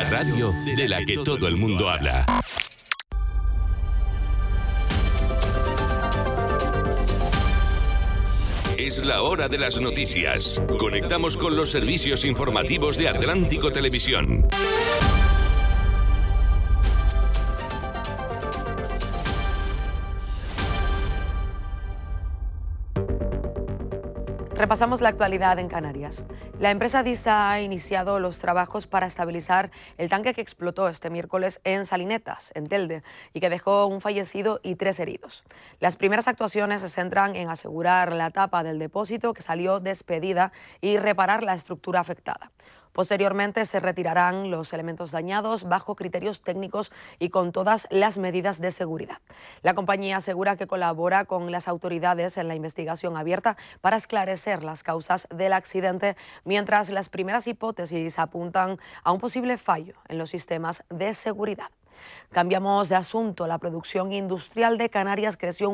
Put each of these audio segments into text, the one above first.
radio de la que todo el mundo habla. Es la hora de las noticias. Conectamos con los servicios informativos de Atlántico Televisión. Repasamos la actualidad en Canarias. La empresa DISA ha iniciado los trabajos para estabilizar el tanque que explotó este miércoles en Salinetas, en Telde, y que dejó un fallecido y 3 heridos. Las primeras actuaciones se centran en asegurar la tapa del depósito que salió despedida y reparar la estructura afectada. Posteriormente se retirarán los elementos dañados bajo criterios técnicos y con todas las medidas de seguridad. La compañía asegura que colabora con las autoridades en la investigación abierta para esclarecer las causas del accidente, mientras las primeras hipótesis apuntan a un posible fallo en los sistemas de seguridad. Cambiamos de asunto. La producción industrial de Canarias creció un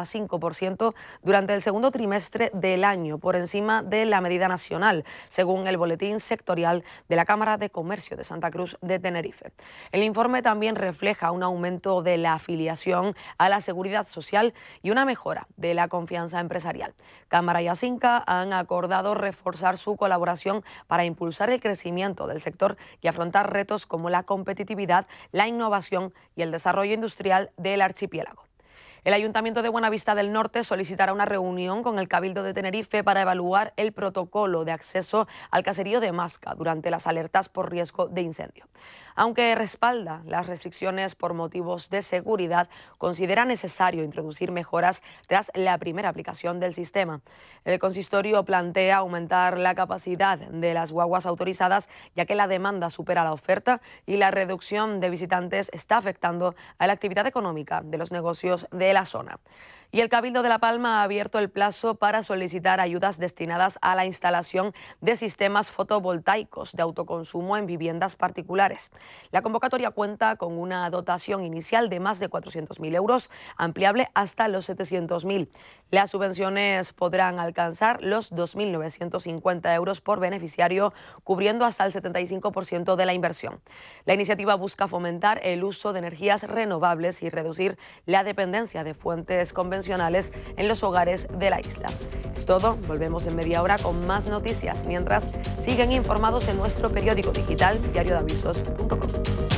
4,5% durante el segundo trimestre del año, por encima de la medida nacional, según el boletín sectorial de la Cámara de Comercio de Santa Cruz de Tenerife. El informe también refleja un aumento de la afiliación a la seguridad social y una mejora de la confianza empresarial. Cámara y Asinca han acordado reforzar su colaboración para impulsar el crecimiento del sector y afrontar retos como la competitividad, la innovación y el desarrollo industrial del archipiélago. El Ayuntamiento de Buenavista del Norte solicitará una reunión con el Cabildo de Tenerife para evaluar el protocolo de acceso al caserío de Masca durante las alertas por riesgo de incendio. Aunque respalda las restricciones por motivos de seguridad, considera necesario introducir mejoras tras la primera aplicación del sistema. El consistorio plantea aumentar la capacidad de las guaguas autorizadas, ya que la demanda supera la oferta y la reducción de visitantes está afectando a la actividad económica de los negocios de la zona. Y el Cabildo de La Palma ha abierto el plazo para solicitar ayudas destinadas a la instalación de sistemas fotovoltaicos de autoconsumo en viviendas particulares. La convocatoria cuenta con una dotación inicial de más de 400.000 euros, ampliable hasta los 700.000. Las subvenciones podrán alcanzar los 2.950 euros por beneficiario, cubriendo hasta el 75% de la inversión. La iniciativa busca fomentar el uso de energías renovables y reducir la dependencia de fuentes convencionales en los hogares de la isla. Es todo, volvemos en media hora con más noticias. Mientras, siguen informados en nuestro periódico digital diariodeavisos.com.